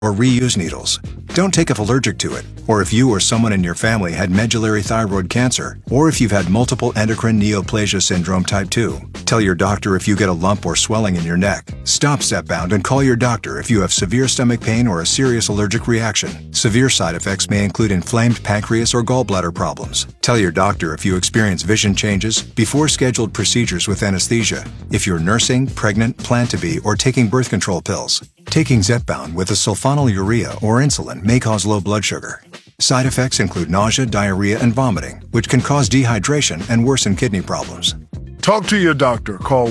or reuse needles. Don't take if allergic to it, or if you or someone in your family had medullary thyroid cancer, or if you've had multiple endocrine neoplasia syndrome type 2. Tell your doctor if you get a lump or swelling in your neck. Stop Zepbound and call your doctor if you have severe stomach pain or a serious allergic reaction. Severe side effects may include inflamed pancreas or gallbladder problems. Tell your doctor if you experience vision changes before scheduled procedures with anesthesia, if you're nursing, pregnant, plan to be, or taking birth control pills. Taking Zepbound with a sulfonylurea or insulin may cause low blood sugar. Side effects include nausea, diarrhea, and vomiting, which can cause dehydration and worsen kidney problems. Talk to your doctor. Call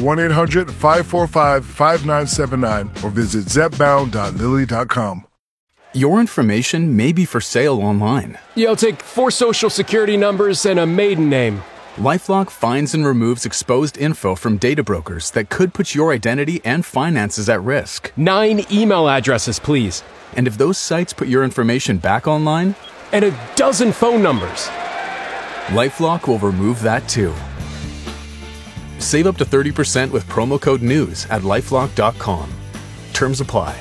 1-800-545-5979 or visit zepbound.lilly.com. Your information may be for sale online. Yeah, I'll take 4 social security numbers and a maiden name. LifeLock finds and removes exposed info from data brokers that could put your identity and finances at risk. 9 email addresses, please. And if those sites put your information back online? And a dozen phone numbers. LifeLock will remove that too. Save up to 30% with promo code NEWS at LifeLock.com. Terms apply.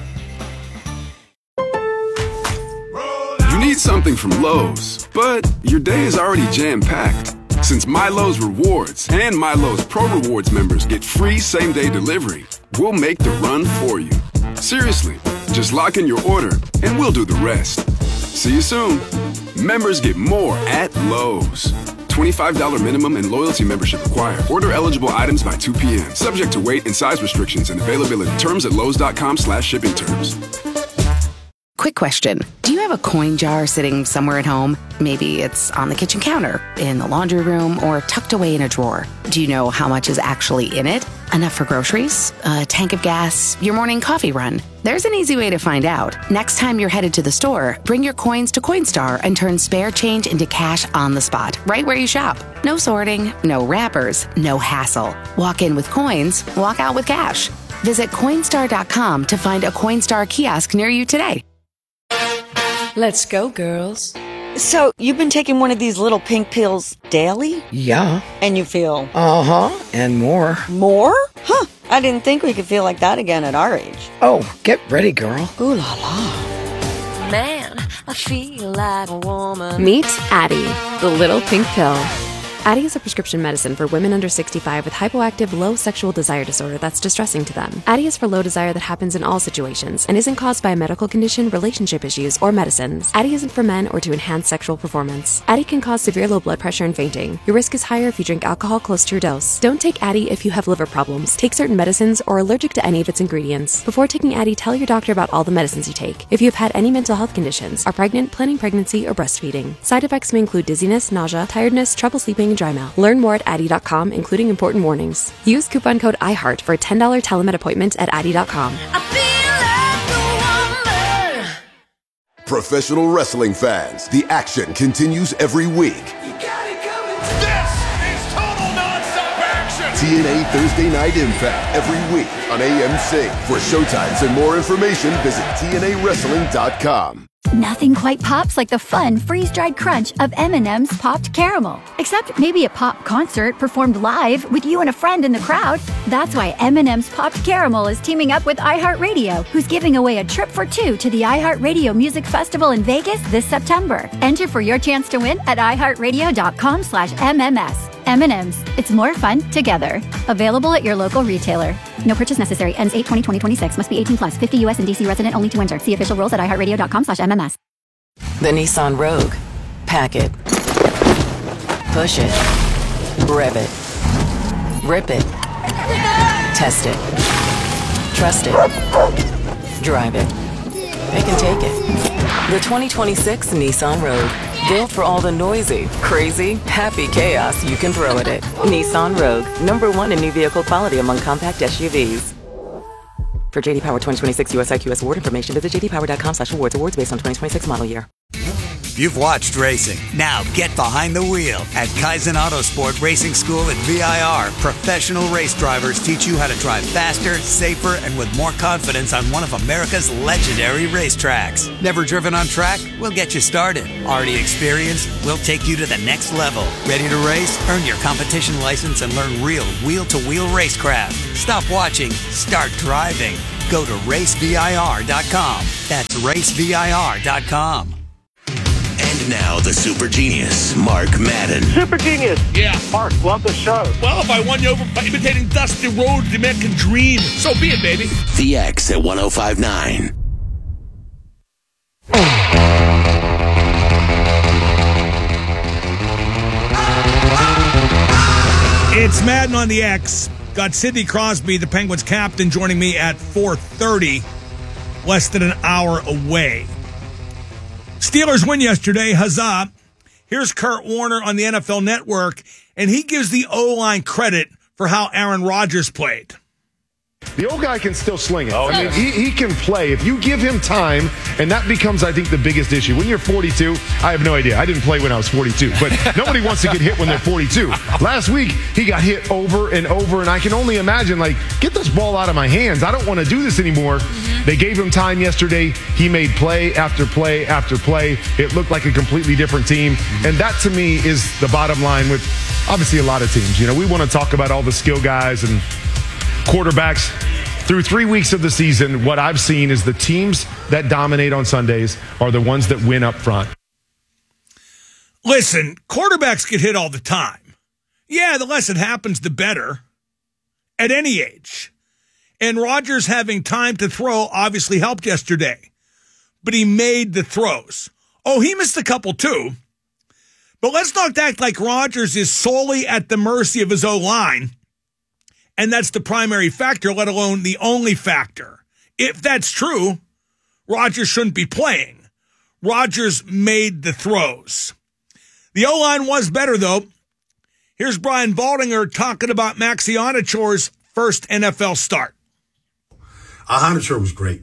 You need something from Lowe's, but your day is already jam-packed. Since MyLowe's Rewards and MyLowe's Pro Rewards members get free same-day delivery, we'll make the run for you. Seriously, just lock in your order and we'll do the rest. See you soon. Members get more at Lowe's. $25 minimum and loyalty membership required. Order eligible items by 2 p.m. Subject to weight and size restrictions and availability. Terms at lowes.com/shipping terms. Quick question. Do you have a coin jar sitting somewhere at home? Maybe it's on the kitchen counter, in the laundry room, or tucked away in a drawer. Do you know how much is actually in it? Enough for groceries? A tank of gas? Your morning coffee run? There's an easy way to find out. Next time you're headed to the store, bring your coins to Coinstar and turn spare change into cash on the spot, right where you shop. No sorting, no wrappers, no hassle. Walk in with coins, walk out with cash. Visit Coinstar.com to find a Coinstar kiosk near you today. Let's go, girls. So, you've been taking one of these little pink pills daily? Yeah. And you feel? Uh-huh, and more. More? Huh, I didn't think we could feel like that again at our age. Oh, get ready, girl. Ooh la la. Man, I feel like a woman. Meet Addyi, the little pink pill. Addyi is a prescription medicine for women under 65 with hypoactive low sexual desire disorder that's distressing to them. Addyi is for low desire that happens in all situations and isn't caused by a medical condition, relationship issues, or medicines. Addyi isn't for men or to enhance sexual performance. Addyi can cause severe low blood pressure and fainting. Your risk is higher if you drink alcohol close to your dose. Don't take Addyi if you have liver problems, take certain medicines, or are allergic to any of its ingredients. Before taking Addyi, tell your doctor about all the medicines you take. If you have had any mental health conditions, are pregnant, planning pregnancy, or breastfeeding. Side effects may include dizziness, nausea, tiredness, trouble sleeping, and dry mouth. Learn more at Addyi.com, including important warnings. Use coupon code IHEART for a $10 telemed appointment at Addyi.com. Professional wrestling fans, the action continues every week. This is total non-stop action! TNA Thursday Night Impact every week on AMC. For showtimes and more information, visit TNAWrestling.com. Nothing quite pops like the fun freeze-dried crunch of M&M's Popped Caramel. Except maybe a pop concert performed live with you and a friend in the crowd. That's why M&M's Popped Caramel is teaming up with iHeartRadio, who's giving away a trip for 2 to the iHeartRadio Music Festival in Vegas this September. Enter for your chance to win at iHeartRadio.com/MMS. M&M's. It's more fun together. Available at your local retailer. No purchase necessary. Ends 8/20/2026. Must be 18 plus. 50 U.S. and D.C. resident only to enter. See official rules at iHeartRadio.com/MMS. The Nissan Rogue. Pack it. Push it. Rev it. Rip it. Test it. Trust it. Drive it. They can take it. The 2026 Nissan Rogue. Built for all the noisy, crazy, happy chaos you can throw at it. Nissan Rogue. #1 in new vehicle quality among compact SUVs. For JD Power 2026 US IQS award information, visit jdpower.com/awards. Awards based on 2026 model year. You've watched racing. Now get behind the wheel at Kaizen Autosport Racing School at VIR. Professional race drivers teach you how to drive faster, safer, and with more confidence on one of America's legendary racetracks. Never driven on track? We'll get you started. Already experienced? We'll take you to the next level. Ready to race? Earn your competition license and learn real wheel-to-wheel racecraft. Stop watching. Start driving. Go to racevir.com. That's racevir.com. And now the super genius, Mark Madden. Super genius. Yeah. Mark, love the show. Well, if I won you over by imitating Dusty Rhodes, the American Dream, so be it, baby. The X at 105.9. It's Madden on the X. Got Sidney Crosby, the Penguins captain, joining me at 4:30, less than an hour away. Steelers win yesterday, huzzah. Here's Kurt Warner on the NFL Network, and he gives the O-line credit for how Aaron Rodgers played. The old guy can still sling it. I mean, he can play. If you give him time, and that becomes, I think, the biggest issue. When you're 42, I have no idea. I didn't play when I was 42, but nobody wants to get hit when they're 42. Last week, he got hit over and over, and I can only imagine, like, get this ball out of my hands. I don't want to do this anymore. They gave him time yesterday. He made play after play after play. It looked like a completely different team, and that, to me, is the bottom line with, obviously, a lot of teams. You know, we want to talk about all the skill guys and quarterbacks. Through 3 weeks of the season, what I've seen is the teams that dominate on Sundays are the ones that win up front. Listen, quarterbacks get hit all the time. Yeah, the less it happens, the better. At any age. And Rodgers having time to throw obviously helped yesterday. But he made the throws. Oh, he missed a couple too. But let's not act like Rodgers is solely at the mercy of his O-line. And that's the primary factor, let alone the only factor. If that's true, Rodgers shouldn't be playing. Rodgers made the throws. The O-line was better, though. Here's Brian Baldinger talking about Maxi Onachor's first NFL start. Onachor was great.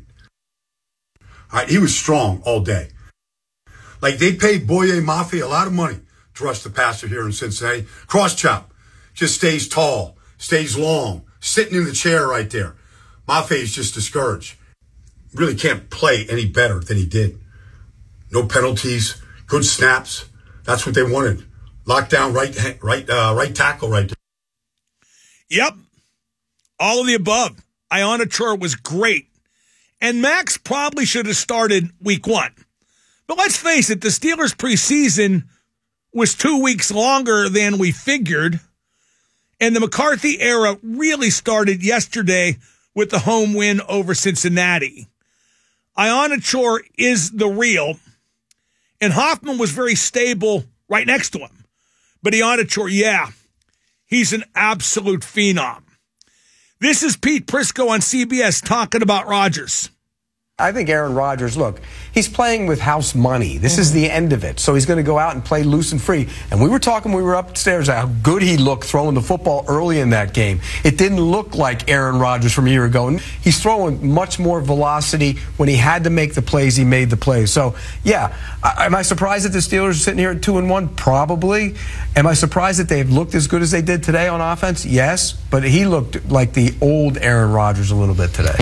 All right, he was strong all day. Like, they paid Boye Mafe a lot of money to rush the passer here in Cincinnati. Cross chop. Just stays tall. Stays long, sitting in the chair right there. Mafe is just discouraged. Really can't play any better than he did. No penalties, good snaps. That's what they wanted. Lockdown right tackle right there. Yep. All of the above. Onachor was great. And Max probably should have started week 1. But let's face it, the Steelers preseason was 2 weeks longer than we figured. And the McCarthy era really started yesterday with the home win over Cincinnati. Onachor is the real, and Hoffman was very stable right next to him. But Onachor, yeah, he's an absolute phenom. This is Pete Prisco on CBS talking about Rodgers. I think Aaron Rodgers, look, he's playing with house money. This is the end of it. So he's going to go out and play loose and free. And we were talking when we were upstairs how good he looked throwing the football early in that game. It didn't look like Aaron Rodgers from a year ago. And he's throwing much more velocity. When he had to make the plays, he made the plays. So, yeah, am I surprised that the Steelers are sitting here at 2-1? Probably. Am I surprised that they've looked as good as they did today on offense? Yes. But he looked like the old Aaron Rodgers a little bit today.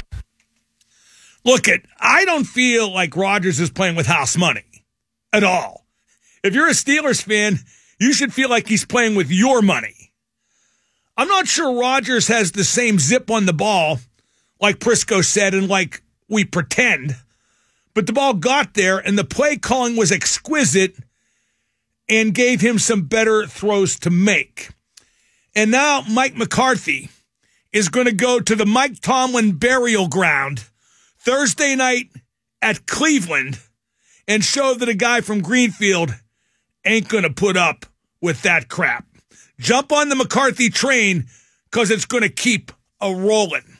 Look, I don't feel like Rodgers is playing with house money at all. If you're a Steelers fan, you should feel like he's playing with your money. I'm not sure Rodgers has the same zip on the ball, like Prisco said, and like we pretend. But the ball got there, and the play calling was exquisite and gave him some better throws to make. And now Mike McCarthy is going to go to the Mike Tomlin burial ground Thursday night at Cleveland and show that a guy from Greenfield ain't going to put up with that crap. Jump on the McCarthy train because it's going to keep a-rolling.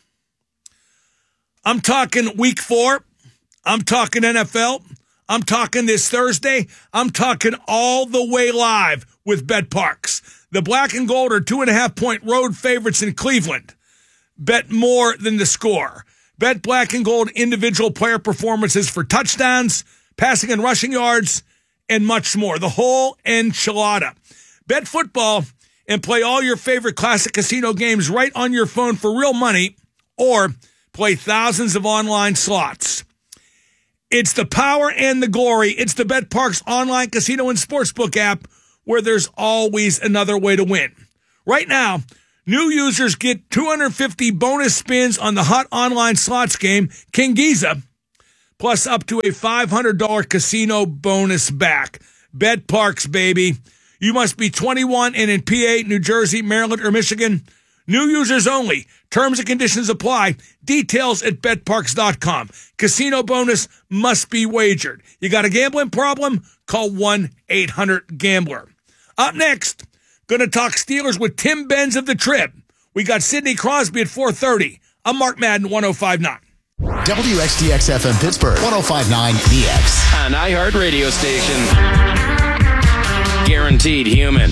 I'm talking week 4. I'm talking NFL. I'm talking this Thursday. I'm talking all the way live with BetParx. The Black and Gold are 2.5-point road favorites in Cleveland. Bet more than the score. Bet Black and Gold individual player performances for touchdowns, passing and rushing yards, and much more. The whole enchilada. Bet football and play all your favorite classic casino games right on your phone for real money, or play thousands of online slots. It's the power and the glory. It's the BetParx online casino and sportsbook app where there's always another way to win. Right now, New users get 250 bonus spins on the hot online slots game, King Giza, plus up to a $500 casino bonus back. BetParx, baby. You must be 21 and in PA, New Jersey, Maryland, or Michigan. New users only. Terms and conditions apply. Details at betparx.com. Casino bonus must be wagered. You got a gambling problem? Call 1-800-GAMBLER. Up next, going to talk Steelers with Tim Benz of The Trib. We got Sidney Crosby at 4:30. I'm Mark Madden, 105.9. WXDX-FM Pittsburgh, 105.9 DX. An iHeart radio station. Guaranteed human.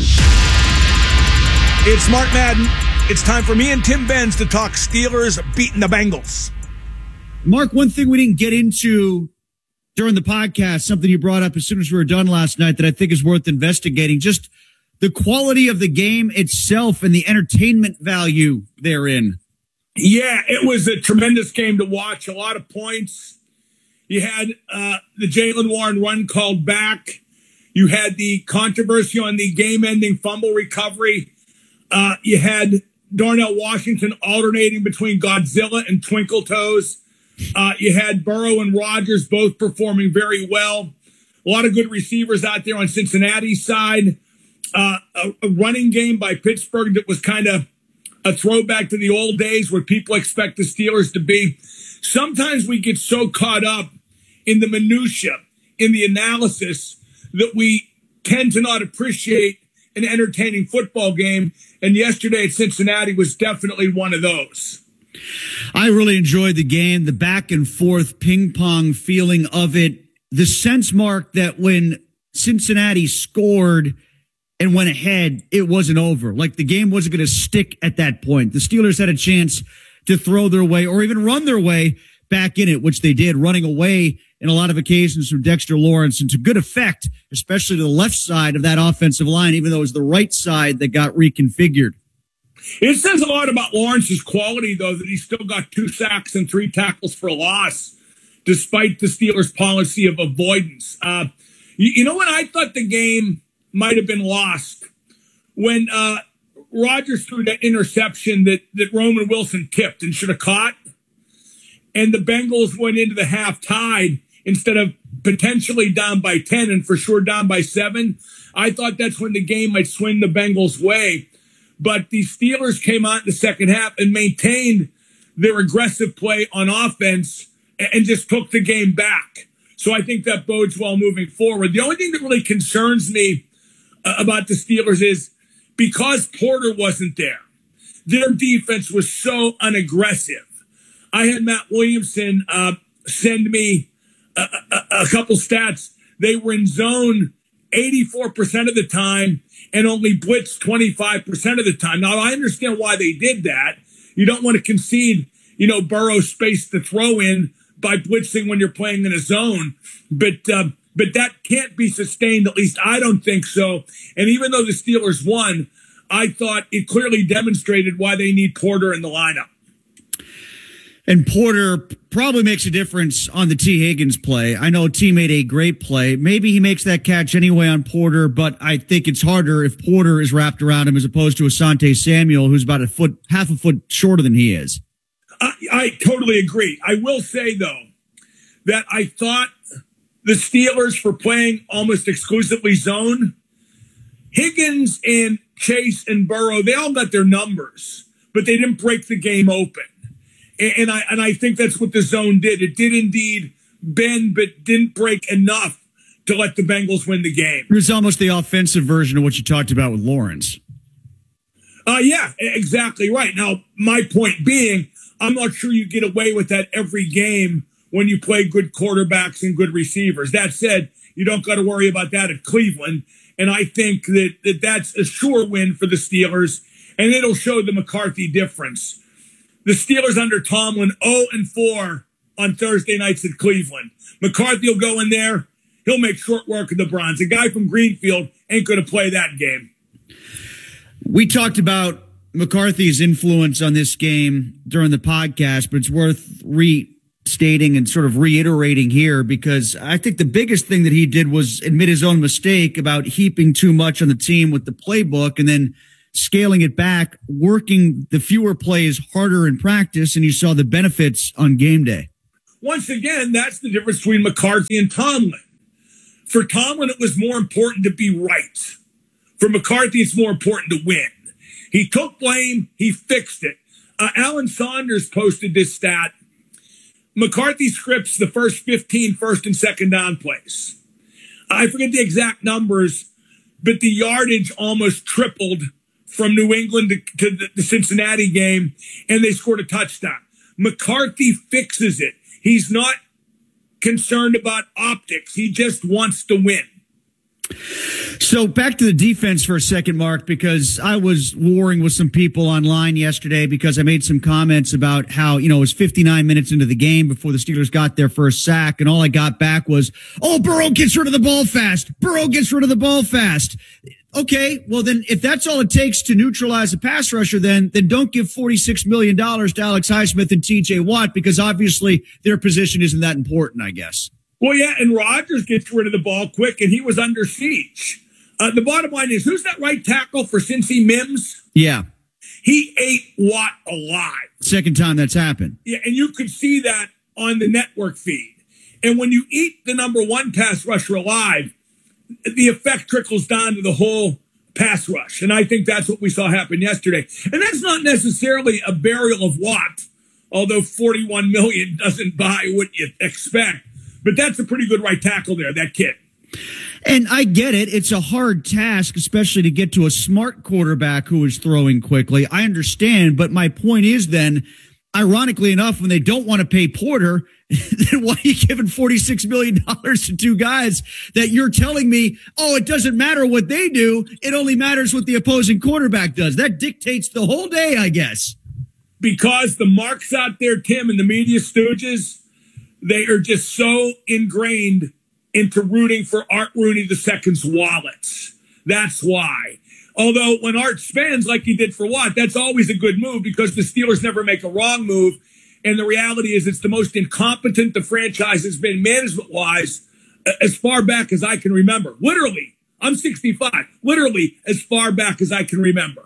It's Mark Madden. It's time for me and Tim Benz to talk Steelers beating the Bengals. Mark, one thing we didn't get into during the podcast, something you brought up as soon as we were done last night that I think is worth investigating, just the quality of the game itself and the entertainment value therein. Yeah, it was a tremendous game to watch. A lot of points. You had the Jaylen Warren run called back. You had the controversy on the game-ending fumble recovery. You had Darnell Washington alternating between Godzilla and Twinkle Toes. You had Burrow and Rodgers both performing very well. A lot of good receivers out there on Cincinnati's side. A running game by Pittsburgh that was kind of a throwback to the old days where people expect the Steelers to be. Sometimes we get so caught up in the minutia, in the analysis, that we tend to not appreciate an entertaining football game. And yesterday at Cincinnati was definitely one of those. I really enjoyed the game, the back and forth ping pong feeling of it. The sense, Mark, that when Cincinnati scored and went ahead, it wasn't over. Like the game wasn't going to stick at that point. The Steelers had a chance to throw their way or even run their way back in it, which they did, running away in a lot of occasions from Dexter Lawrence, and to good effect, especially to the left side of that offensive line, even though it was the right side that got reconfigured. It says a lot about Lawrence's quality, though, that he still got 2 sacks and 3 tackles for a loss, despite the Steelers' policy of avoidance. You know when I thought the game might have been lost? When Rodgers threw that interception that Roman Wilson tipped and should have caught, and the Bengals went into the half tied instead of potentially down by 10 and for sure down by 7. I thought that's when the game might swing the Bengals' way. But the Steelers came out in the second half and maintained their aggressive play on offense and just took the game back. So I think that bodes well moving forward. The only thing that really concerns me about the Steelers is because Porter wasn't there, their defense was so unaggressive. I had Matt Williamson send me a couple stats. They were in zone 84% of the time and only blitzed 25% of the time. Now, I understand why they did that. You don't want to concede, Burrow's space to throw in by blitzing when you're playing in a zone. But that can't be sustained. At least I don't think so. And even though the Steelers won, I thought it clearly demonstrated why they need Porter in the lineup. And Porter probably makes a difference on the T. Higgins play. I know T made a great play. Maybe he makes that catch anyway on Porter, but I think it's harder if Porter is wrapped around him as opposed to Asante Samuel, who's about half a foot shorter than he is. I totally agree. I will say, though, that I thought the Steelers, for playing almost exclusively zone, Higgins and Chase and Burrow, they all got their numbers, but they didn't break the game open. And I think that's what the zone did. It did indeed bend, but didn't break enough to let the Bengals win the game. It was almost the offensive version of what you talked about with Lawrence. Yeah, exactly right. Now, my point being, I'm not sure you get away with that every game when you play good quarterbacks and good receivers. That said, you don't got to worry about that at Cleveland. And I think that that's a sure win for the Steelers, and it'll show the McCarthy difference. The Steelers under Tomlin 0-4 on Thursday nights at Cleveland. McCarthy will go in there. He'll make short work of the Browns. A guy from Greenfield ain't going to play that game. We talked about McCarthy's influence on this game during the podcast, but it's worth restating and sort of reiterating here because I think the biggest thing that he did was admit his own mistake about heaping too much on the team with the playbook and then scaling it back, working the fewer plays harder in practice, and you saw the benefits on game day. Once again, that's the difference between McCarthy and Tomlin. For Tomlin, it was more important to be right. For McCarthy, it's more important to win. He took blame. He fixed it. Alan Saunders posted this stat. McCarthy scripts the first 15 first and second down plays. I forget the exact numbers, but the yardage almost tripled from New England to the Cincinnati game, and they scored a touchdown. McCarthy fixes it. He's not concerned about optics. He just wants to win. So back to the defense for a second, Mark, because I was warring with some people online yesterday because I made some comments about how, it was 59 minutes into the game before the Steelers got their first sack, and all I got back was, Burrow gets rid of the ball fast. Burrow gets rid of the ball fast. Okay, well then, if that's all it takes to neutralize a pass rusher, then don't give $46 million to Alex Highsmith and T.J. Watt, because obviously their position isn't that important, I guess. Well, yeah, and Rodgers gets rid of the ball quick, and he was under siege. The bottom line is, who's that right tackle for Cincy, Mims? Yeah. He ate Watt alive. Second time that's happened. Yeah, and you could see that on the network feed. And when you eat the number one pass rusher alive, the effect trickles down to the whole pass rush. And I think that's what we saw happen yesterday. And that's not necessarily a burial of Watt, although $41 million doesn't buy what you expect. But that's a pretty good right tackle there, that kid. And I get it. It's a hard task, especially to get to a smart quarterback who is throwing quickly. I understand. But my point is then, ironically enough, when they don't want to pay Porter, then why are you giving $46 million to two guys that you're telling me, it doesn't matter what they do. It only matters what the opposing quarterback does. That dictates the whole day, I guess. Because the marks out there, Tim, and the media stooges, they are just so ingrained into rooting for Art Rooney II's wallets. That's why. Although when Art spends like he did for Watt, that's always a good move because the Steelers never make a wrong move. And the reality is it's the most incompetent the franchise has been management-wise as far back as I can remember. Literally, I'm 65. Literally as far back as I can remember.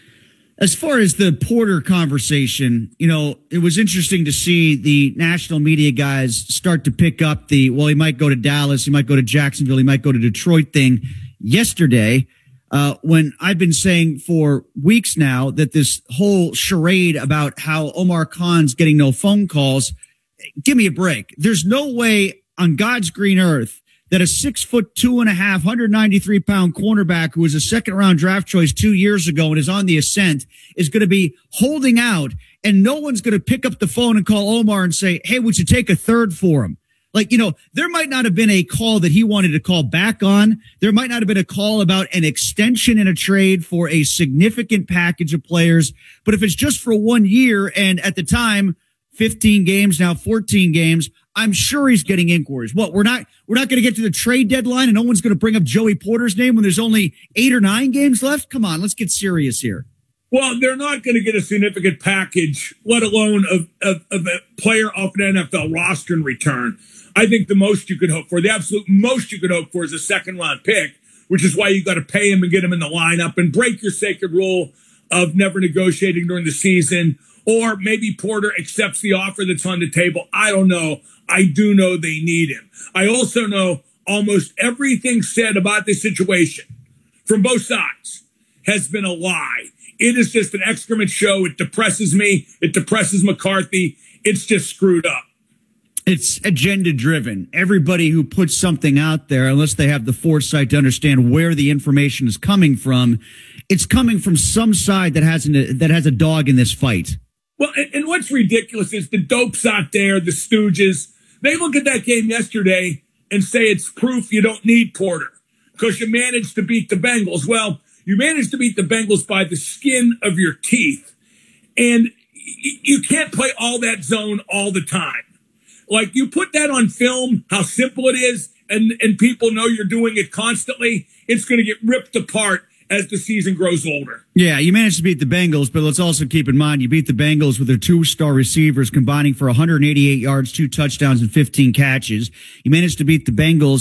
As far as the Porter conversation, it was interesting to see the national media guys start to pick up he might go to Dallas, he might go to Jacksonville, he might go to Detroit thing yesterday, when I've been saying for weeks now that this whole charade about how Omar Khan's getting no phone calls, give me a break. There's no way on God's green earth that a 6'2.5", 193-pound cornerback who was a second-round draft choice 2 years ago and is on the ascent is going to be holding out, and no one's going to pick up the phone and call Omar and say, hey, would you take a third for him? There might not have been a call that he wanted to call back on. There might not have been a call about an extension in a trade for a significant package of players. But if it's just for 1 year, and at the time, 15 games, now 14 games, I'm sure he's getting inquiries. We're not going to get to the trade deadline and no one's going to bring up Joey Porter's name when there's only 8 or 9 games left? Come on, let's get serious here. Well, they're not going to get a significant package, let alone of a player off an NFL roster in return. I think the most you could hope for, the absolute most you could hope for, is a second-round pick, which is why you got to pay him and get him in the lineup and break your sacred rule of never negotiating during the season. Or maybe Porter accepts the offer that's on the table. I don't know. I do know they need him. I also know almost everything said about this situation from both sides has been a lie. It is just an excrement show. It depresses me. It depresses McCarthy. It's just screwed up. It's agenda driven. Everybody who puts something out there, unless they have the foresight to understand where the information is coming from, it's coming from some side that has a dog in this fight. Well, and what's ridiculous is the dopes out there, the stooges, they look at that game yesterday and say it's proof you don't need Porter because you managed to beat the Bengals. Well, you managed to beat the Bengals by the skin of your teeth. And you can't play all that zone all the time. Like, you put that on film, how simple it is, and people know you're doing it constantly, it's going to get ripped apart as the season grows older. Yeah, you managed to beat the Bengals, but let's also keep in mind you beat the Bengals with their 2-star receivers combining for 188 yards, 2 touchdowns, and 15 catches. You managed to beat the Bengals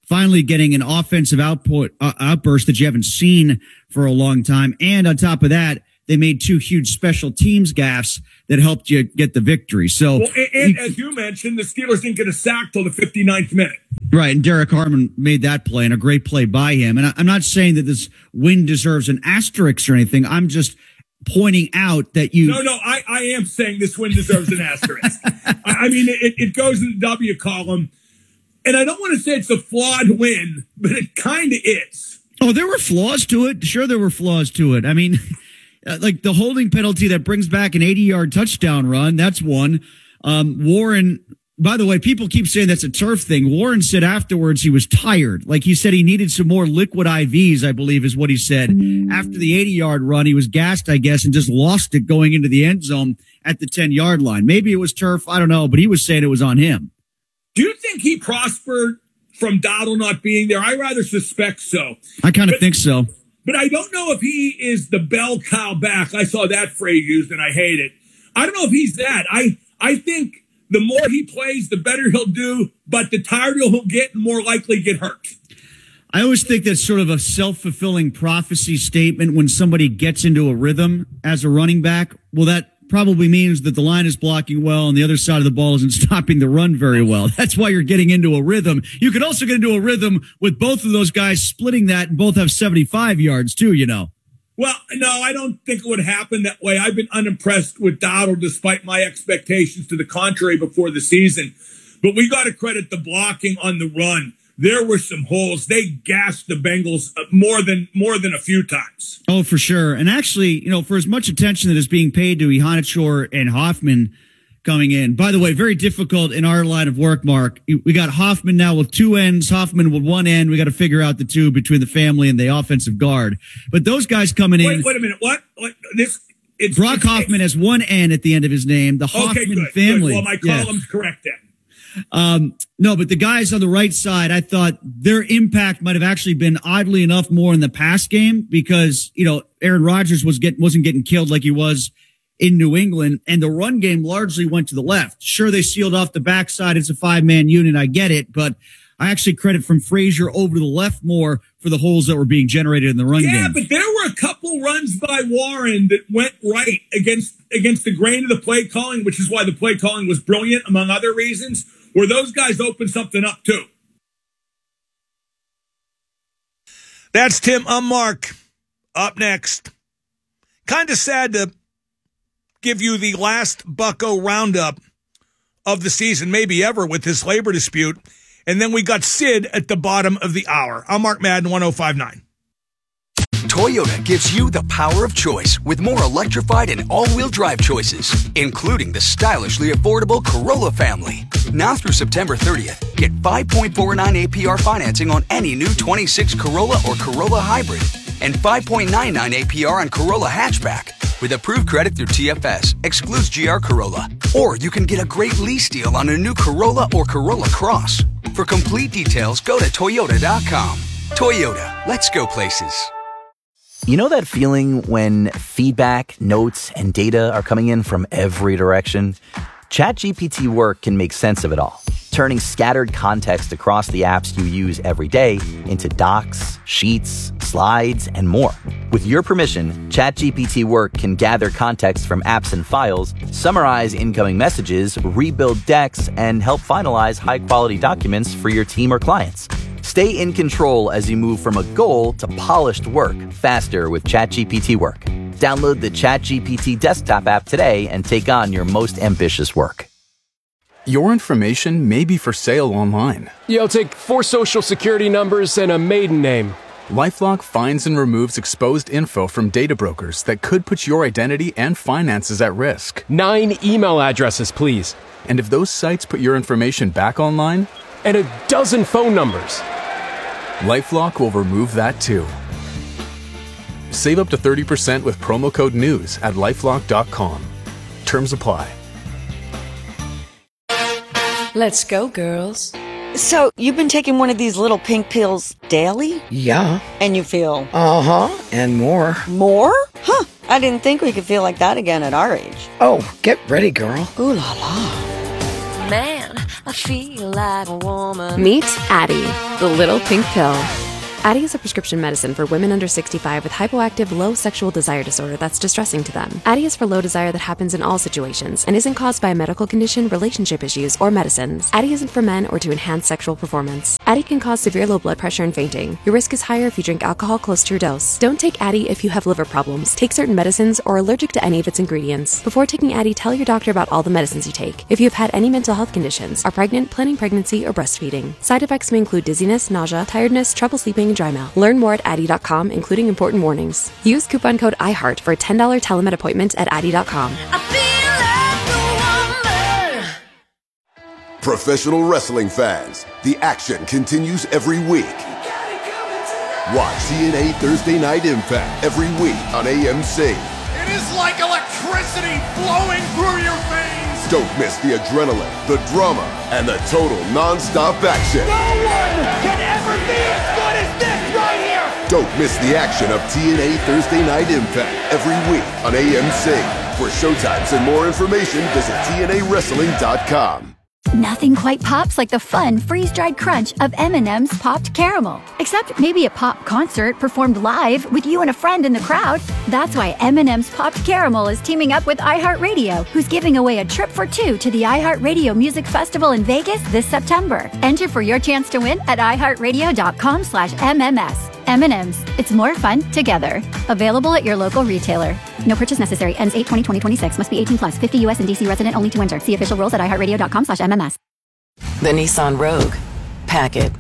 finally getting an offensive outburst that you haven't seen for a long time. And on top of that, they made 2 huge special teams gaffes that helped you get the victory. So, as you mentioned, the Steelers didn't get a sack till the 59th minute. Right, and Derek Harmon made that play, and a great play by him. And I'm not saying that this win deserves an asterisk or anything. I'm just pointing out that you... No, I am saying this win deserves an asterisk. I mean, it goes in the W column. And I don't want to say it's a flawed win, but it kind of is. Oh, there were flaws to it. Sure, there were flaws to it. I mean... like the holding penalty that brings back an 80-yard touchdown run, that's one. Warren, by the way, people keep saying that's a turf thing. Warren said afterwards he was tired. Like he said he needed some more liquid IVs, I believe is what he said. After the 80-yard run, he was gassed, I guess, and just lost it going into the end zone at the 10-yard line. Maybe it was turf, I don't know, but he was saying it was on him. Do you think he prospered from Dowdle not being there? I rather suspect so. I kind of think so. But I don't know if he is the bell cow back. I saw that phrase used, and I hate it. I don't know if he's that. I think the more he plays, the better he'll do, but the tireder he'll get, and more likely get hurt. I always think that's sort of a self-fulfilling prophecy statement when somebody gets into a rhythm as a running back. Well, that probably means that the line is blocking well and the other side of the ball isn't stopping the run very well. That's why you're getting into a rhythm. You could also get into a rhythm with both of those guys splitting that and both have 75 yards too, you know. Well, no, I don't think it would happen that way. I've been unimpressed with Dowdle despite my expectations to the contrary before the season. But we got to credit the blocking on the run. There were some holes. They gassed the Bengals more than a few times. Oh, for sure. And actually, you know, for as much attention that is being paid to Ihanichor and Hoffman coming in, by the way, very difficult in our line of work, Mark. We got Hoffman now with 2 ends, Hoffman with 1 end. We got to figure out the 2 between the family and the offensive guard. But those guys coming in. Wait a minute. What? Brock Hoffman has 1 N at the end of his name. The Hoffman family. Good. Well, my column's correct then. No, but the guys on the right side, I thought their impact might have actually been oddly enough more in the pass game because, you know, Aaron Rodgers wasn't getting killed like he was in New England, and the run game largely went to the left. Sure, they sealed off the backside. It's a 5-man unit. I get it, but I actually credit from Frazier over to the left more for the holes that were being generated in the run game. Yeah, but there were a couple runs by Warren that went right against the grain of the play calling, which is why the play calling was brilliant, among other reasons, where those guys opened something up too. That's Tim. I'm Mark. Up next. Kind of sad to give you the last Bucko roundup of the season, maybe ever, with this labor dispute. And then we got Sid at the bottom of the hour. I'm Mark Madden, 105.9. Toyota gives you the power of choice with more electrified and all-wheel drive choices, including the stylishly affordable Corolla family. Now through September 30th, get 5.49 APR financing on any new 26 Corolla or Corolla Hybrid and 5.99 APR on Corolla Hatchback. With approved credit through TFS, excludes GR Corolla. Or you can get a great lease deal on a new Corolla or Corolla Cross. For complete details, go to Toyota.com. Toyota, let's go places. You know that feeling when feedback, notes, and data are coming in from every direction? ChatGPT Work can make sense of it all, turning scattered context across the apps you use every day into docs, sheets, slides, and more. With your permission, ChatGPT Work can gather context from apps and files, summarize incoming messages, rebuild decks, and help finalize high-quality documents for your team or clients. Stay in control as you move from a goal to polished work faster with ChatGPT Work. Download the ChatGPT desktop app today and take on your most ambitious work. Your information may be for sale online. Yeah, I'll take 4 social security numbers and a maiden name. LifeLock finds and removes exposed info from data brokers that could put your identity and finances at risk. 9 email addresses, please. And if those sites put your information back online? And a dozen phone numbers. LifeLock will remove that too. Save up to 30% with promo code NEWS at LifeLock.com. Terms apply. Let's go, girls. So, you've been taking one of these little pink pills daily? Yeah. And you feel? Uh-huh, and more. More? Huh, I didn't think we could feel like that again at our age. Oh, get ready, girl. Ooh la la. Man, I feel like a woman. Meet Addie, the little pink pill. Addie is a prescription medicine for women under 65 with hypoactive low sexual desire disorder that's distressing to them. Addie is for low desire that happens in all situations and isn't caused by a medical condition, relationship issues, or medicines. Addie isn't for men or to enhance sexual performance. Addie can cause severe low blood pressure and fainting. Your risk is higher if you drink alcohol close to your dose. Don't take Addie if you have liver problems, take certain medicines, or are allergic to any of its ingredients. Before taking Addie, tell your doctor about all the medicines you take. If you have had any mental health conditions, are pregnant, planning pregnancy, or breastfeeding. Side effects may include dizziness, nausea, tiredness, trouble sleeping, and dry mouth. Learn more at Addie.com, including important warnings. Use coupon code IHEART for a $10 telemed appointment at Addie.com. Professional wrestling fans, the action continues every week. Watch TNA Thursday Night Impact every week on AMC. It is like electricity flowing through your veins. Don't miss the adrenaline, the drama, and the total non-stop action. No one can ever be as good as this right here. Don't miss the action of TNA Thursday Night Impact every week on AMC. For showtimes and more information, visit TNAWrestling.com. Nothing quite pops like the fun freeze-dried crunch of M&M's Popped Caramel. Except maybe a pop concert performed live with you and a friend in the crowd. That's why M&M's Popped Caramel is teaming up with iHeartRadio, who's giving away a trip for two to the iHeartRadio Music Festival in Vegas this September. Enter for your chance to win at iHeartRadio.com/MMS. M&M's. It's more fun together. Available at your local retailer. No purchase necessary. Ends 8/20/2026. Must be 18 plus. 50 U.S. and D.C. resident only to enter. See official rules at iHeartRadio.com/MMS. The Nissan Rogue. Pack it.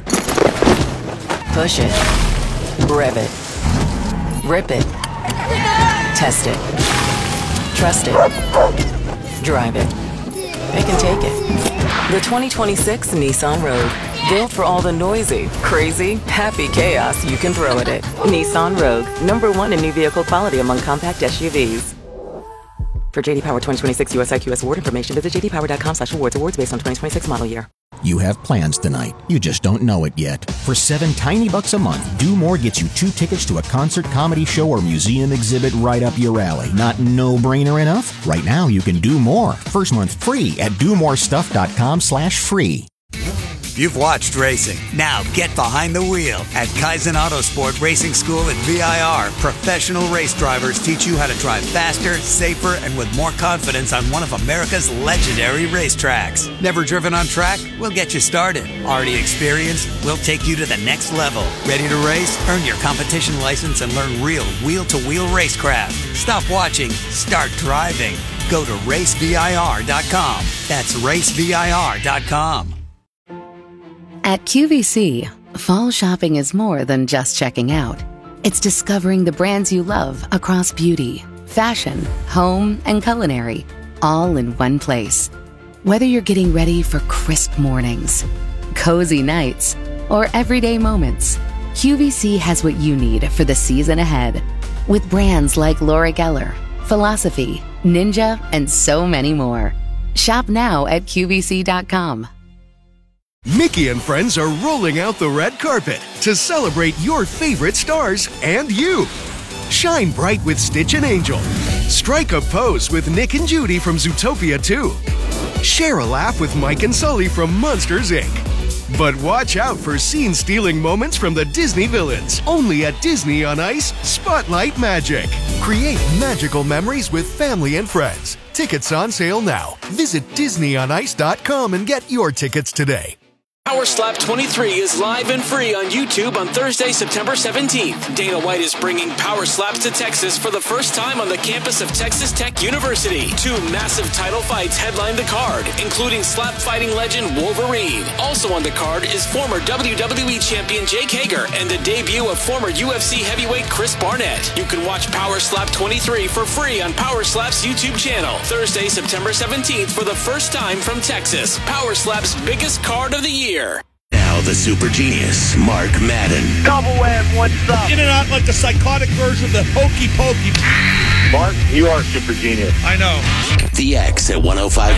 Push it. Rev it. Rip it. Test it. Trust it. Drive it. They can take it. The 2026 Nissan Rogue. Built for all the noisy, crazy, happy chaos you can throw at it. Nissan Rogue. #1 in new vehicle quality among compact SUVs. For JD Power 2026 US IQS award information, visit jdpower.com/awards. Awards based on 2026 model year. You have plans tonight. You just don't know it yet. For $7 tiny a month, Do More gets you 2 tickets to a concert, comedy show, or museum exhibit right up your alley. Not no-brainer enough? Right now, you can do more. First month free at domorestuff.com/free. You've watched racing. Now get behind the wheel. At Kaizen Autosport Racing School at VIR, professional race drivers teach you how to drive faster, safer, and with more confidence on one of America's legendary racetracks. Never driven on track? We'll get you started. Already experienced? We'll take you to the next level. Ready to race? Earn your competition license and learn real wheel-to-wheel racecraft. Stop watching. Start driving. Go to racevir.com. That's racevir.com. At QVC, fall shopping is more than just checking out. It's discovering the brands you love across beauty, fashion, home, and culinary, all in one place. Whether you're getting ready for crisp mornings, cozy nights, or everyday moments, QVC has what you need for the season ahead. With brands like Laura Geller, Philosophy, Ninja, and so many more. Shop now at QVC.com. Mickey and friends are rolling out the red carpet to celebrate your favorite stars and you. Shine bright with Stitch and Angel. Strike a pose with Nick and Judy from Zootopia 2. Share a laugh with Mike and Sully from Monsters, Inc. But watch out for scene-stealing moments from the Disney villains. Only at Disney on Ice Spotlight Magic. Create magical memories with family and friends. Tickets on sale now. Visit DisneyOnIce.com and get your tickets today. Power Slap 23 is live and free on YouTube on Thursday, September 17th. Dana White is bringing Power Slaps to Texas for the first time on the campus of Texas Tech University. 2 massive title fights headline the card, including slap fighting legend Wolverine. Also on the card is former WWE champion Jake Hager and the debut of former UFC heavyweight Chris Barnett. You can watch Power Slap 23 for free on Power Slap's YouTube channel. Thursday, September 17th for the first time from Texas. Power Slap's biggest card of the year. Now the super genius, Mark Madden. Cobbleweb, what's up? In and out like the psychotic version of the hokey pokey. Mark, you are super genius. I know. The X at 105.9